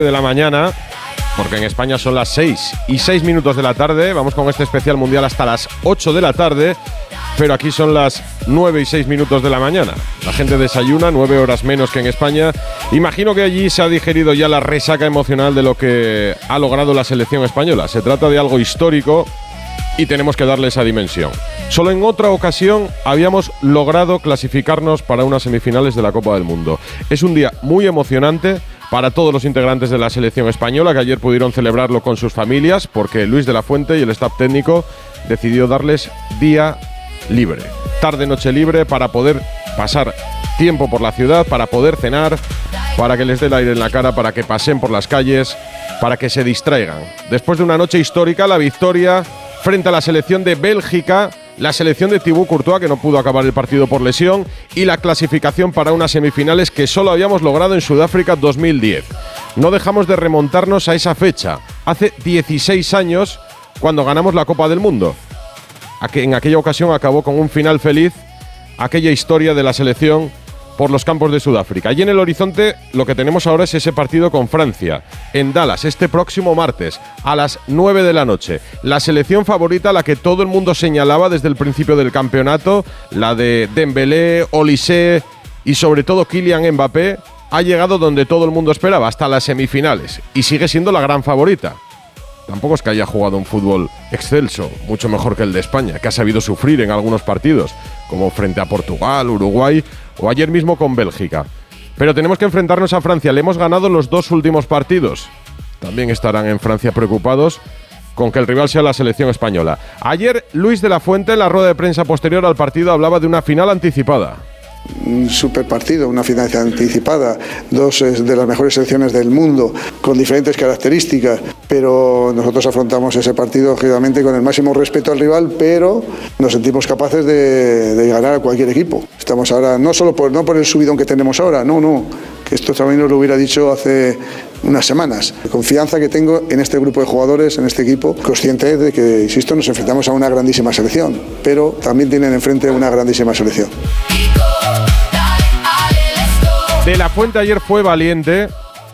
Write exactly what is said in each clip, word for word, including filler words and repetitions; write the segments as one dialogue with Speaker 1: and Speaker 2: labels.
Speaker 1: de la mañana, porque en España son las seis y seis minutos de la tarde. Vamos con este especial mundial hasta las ocho de la tarde, pero aquí son las nueve y seis minutos de la mañana. La gente desayuna, nueve horas menos que en España. Imagino que allí se ha digerido ya la resaca emocional de lo que ha logrado la selección española. Se trata de algo histórico y tenemos que darle esa dimensión. Solo en otra ocasión habíamos logrado clasificarnos para unas semifinales de la Copa del Mundo. Es un día muy emocionante para todos los integrantes de la selección española, que ayer pudieron celebrarlo con sus familias, porque Luis de la Fuente y el staff técnico decidió darles día libre, tarde-noche libre, para poder pasar tiempo por la ciudad, para poder cenar, para que les dé el aire en la cara, para que pasen por las calles, para que se distraigan. Después de una noche histórica, la victoria frente a la selección de Bélgica, la selección de Thibaut Courtois, que no pudo acabar el partido por lesión, y la clasificación para unas semifinales que solo habíamos logrado en Sudáfrica dos mil diez. No dejamos de remontarnos a esa fecha, hace dieciséis años, cuando ganamos la Copa del Mundo. En aquella ocasión acabó con un final feliz aquella historia de la selección por los campos de Sudáfrica. Y en el horizonte lo que tenemos ahora es ese partido con Francia, en Dallas, este próximo martes, a las nueve de la noche. La selección favorita, la que todo el mundo señalaba desde el principio del campeonato, la de Dembélé, Olise y sobre todo Kylian Mbappé, ha llegado donde todo el mundo esperaba, hasta las semifinales, y sigue siendo la gran favorita. Tampoco es que haya jugado un fútbol excelso, mucho mejor que el de España, que ha sabido sufrir en algunos partidos, como frente a Portugal, Uruguay o ayer mismo con Bélgica. Pero tenemos que enfrentarnos a Francia. Le hemos ganado los dos últimos partidos. También estarán en Francia preocupados con que el rival sea la selección española. Ayer Luis de la Fuente, en la rueda de prensa posterior al partido, hablaba de una final anticipada.
Speaker 2: Un super partido, una final anticipada, dos de las mejores selecciones del mundo, con diferentes características, pero nosotros afrontamos ese partido lógicamente con el máximo respeto al rival, pero nos sentimos capaces de, de ganar a cualquier equipo. Estamos ahora, no solo por, no por el subidón que tenemos ahora, no, no, que esto también nos lo hubiera dicho hace unas semanas. La confianza que tengo en este grupo de jugadores, en este equipo, consciente de que, insisto, nos enfrentamos a una grandísima selección, pero también tienen enfrente una grandísima selección.
Speaker 1: De la Fuente ayer fue valiente,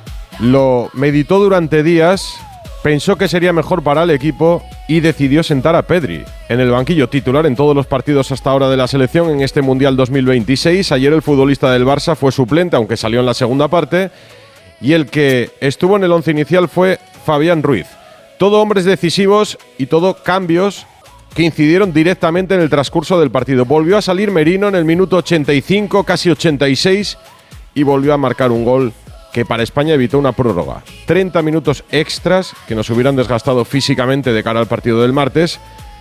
Speaker 1: lo meditó durante días, pensó que sería mejor para el equipo y decidió sentar a Pedri en el banquillo, titular en todos los partidos hasta ahora de la selección en este Mundial dos mil veintiséis. Ayer el futbolista del Barça fue suplente, aunque salió en la segunda parte, y el que estuvo en el once inicial fue Fabián Ruiz. Todo hombres decisivos y todo cambios que incidieron directamente en el transcurso del partido. Volvió a salir Merino en el minuto ochenta y cinco, casi ochenta y seis, y volvió a marcar un gol que para España evitó una prórroga. treinta minutos extras que nos hubieran desgastado físicamente de cara al partido del martes,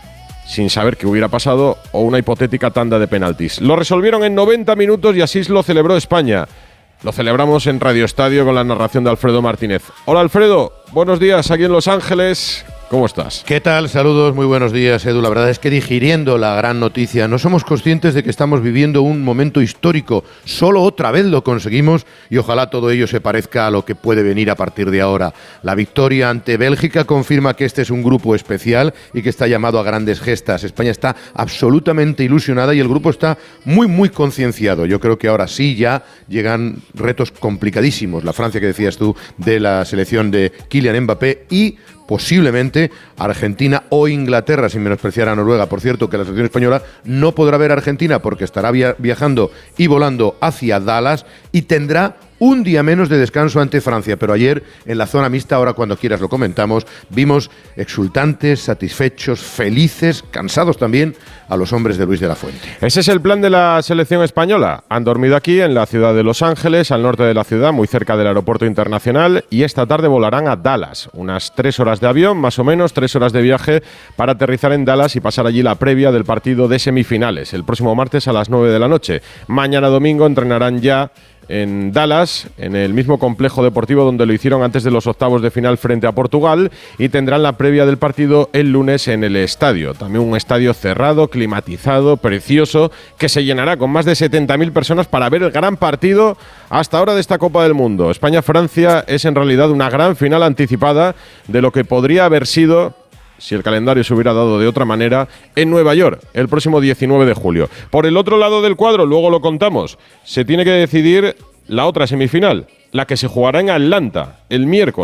Speaker 1: sin saber qué hubiera pasado, o una hipotética tanda de penaltis. Lo resolvieron en noventa minutos y así lo celebró España. Lo celebramos en Radio Estadio con la narración de Alfredo Martínez. Hola Alfredo, buenos días aquí en Los Ángeles. ¿Cómo estás?
Speaker 3: ¿Qué tal? Saludos, muy buenos días, Edu. La verdad es que digiriendo la gran noticia, no somos conscientes de que estamos viviendo un momento histórico. Solo otra vez lo conseguimos y ojalá todo ello se parezca a lo que puede venir a partir de ahora. La victoria ante Bélgica confirma que este es un grupo especial y que está llamado a grandes gestas. España está absolutamente ilusionada y el grupo está muy, muy concienciado. Yo creo que ahora sí ya llegan retos complicadísimos. La Francia, que decías tú, de la selección de Kylian Mbappé, y posiblemente Argentina o Inglaterra, sin menospreciar a Noruega. Por cierto, que la selección española no podrá ver a Argentina porque estará via- viajando y volando hacia Dallas y tendrá un día menos de descanso ante Francia. Pero ayer, en la zona mixta, ahora cuando quieras lo comentamos, vimos exultantes, satisfechos, felices, cansados también, a los hombres de Luis de la Fuente.
Speaker 1: Ese es el plan de la selección española. Han dormido aquí, en la ciudad de Los Ángeles, al norte de la ciudad, muy cerca del aeropuerto internacional, y esta tarde volarán a Dallas. Unas tres horas de avión, más o menos, tres horas de viaje, para aterrizar en Dallas y pasar allí la previa del partido de semifinales, el próximo martes a las nueve de la noche. Mañana domingo entrenarán ya en Dallas, en el mismo complejo deportivo donde lo hicieron antes de los octavos de final frente a Portugal, y tendrán la previa del partido el lunes en el estadio. También un estadio cerrado, climatizado, precioso, que se llenará con más de setenta mil personas para ver el gran partido hasta ahora de esta Copa del Mundo. España-Francia es en realidad una gran final anticipada de lo que podría haber sido, si el calendario se hubiera dado de otra manera, en Nueva York, el próximo diecinueve de julio. Por el otro lado del cuadro, luego lo contamos, se tiene que decidir la otra semifinal, la que se jugará en Atlanta el miércoles.